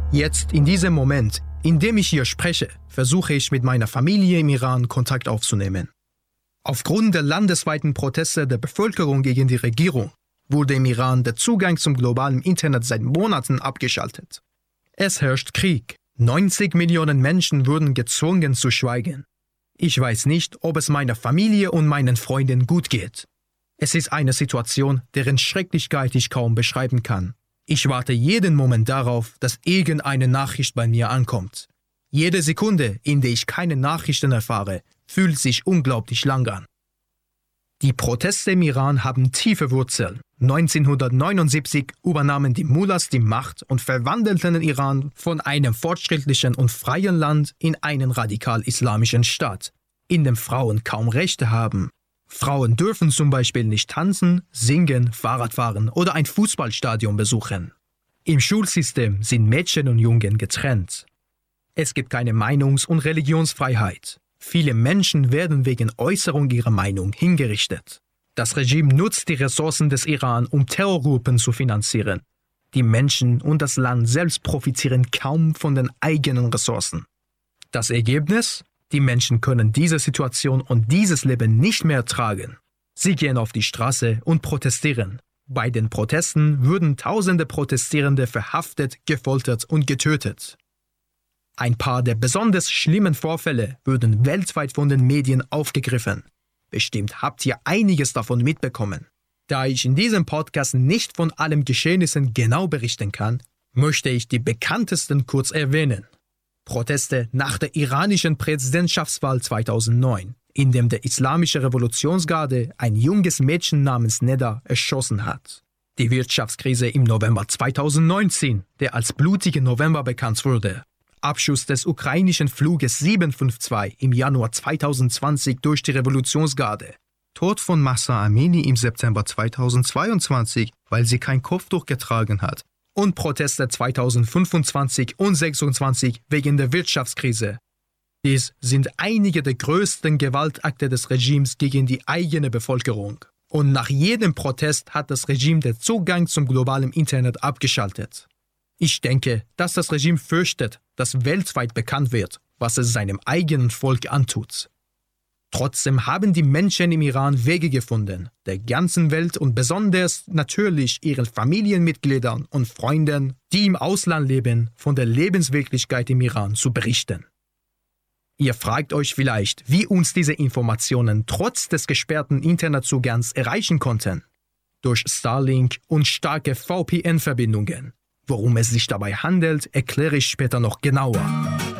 Jetzt, in diesem Moment, in dem ich hier spreche, versuche ich mit meiner Familie im Iran Kontakt aufzunehmen. Aufgrund der landesweiten Proteste der Bevölkerung gegen die Regierung wurde im Iran der Zugang zum globalen Internet seit Monaten abgeschaltet. Es herrscht Krieg. 90 Millionen Menschen wurden gezwungen zu schweigen. Ich weiß nicht, ob es meiner Familie und meinen Freunden gut geht. Es ist eine Situation, deren Schrecklichkeit ich kaum beschreiben kann. Ich warte jeden Moment darauf, dass irgendeine Nachricht bei mir ankommt. Jede Sekunde, in der ich keine Nachrichten erfahre, fühlt sich unglaublich lang an. Die Proteste im Iran haben tiefe Wurzeln. 1979 übernahmen die Mullahs die Macht und verwandelten den Iran von einem fortschrittlichen und freien Land in einen radikal-islamischen Staat, in dem Frauen kaum Rechte haben. Frauen dürfen zum Beispiel nicht tanzen, singen, Fahrrad fahren oder ein Fußballstadion besuchen. Im Schulsystem sind Mädchen und Jungen getrennt. Es gibt keine Meinungs- und Religionsfreiheit. Viele Menschen werden wegen Äußerung ihrer Meinung hingerichtet. Das Regime nutzt die Ressourcen des Iran, um Terrorgruppen zu finanzieren. Die Menschen und das Land selbst profitieren kaum von den eigenen Ressourcen. Das Ergebnis? Die Menschen können diese Situation und dieses Leben nicht mehr ertragen. Sie gehen auf die Straße und protestieren. Bei den Protesten wurden tausende Protestierende verhaftet, gefoltert und getötet. Ein paar der besonders schlimmen Vorfälle wurden weltweit von den Medien aufgegriffen. Bestimmt habt ihr einiges davon mitbekommen. Da ich in diesem Podcast nicht von allen Geschehnissen genau berichten kann, möchte ich die bekanntesten kurz erwähnen. Proteste nach der iranischen Präsidentschaftswahl 2009, in dem der Islamische Revolutionsgarde ein junges Mädchen namens Neda erschossen hat. Die Wirtschaftskrise im November 2019, der als blutige November bekannt wurde. Abschuss des ukrainischen Fluges 752 im Januar 2020 durch die Revolutionsgarde. Tod von Mahsa Amini im September 2022, weil sie kein Kopftuch getragen hat. Und Proteste 2025 und 2026 wegen der Wirtschaftskrise. Dies sind einige der größten Gewaltakte des Regimes gegen die eigene Bevölkerung. Und nach jedem Protest hat das Regime den Zugang zum globalen Internet abgeschaltet. Ich denke, dass das Regime fürchtet, dass weltweit bekannt wird, was es seinem eigenen Volk antut. Trotzdem haben die Menschen im Iran Wege gefunden, der ganzen Welt und besonders natürlich ihren Familienmitgliedern und Freunden, die im Ausland leben, von der Lebenswirklichkeit im Iran zu berichten. Ihr fragt euch vielleicht, wie uns diese Informationen trotz des gesperrten Internetzugangs erreichen konnten. Durch Starlink und starke VPN-Verbindungen. Worum es sich dabei handelt, erkläre ich später noch genauer.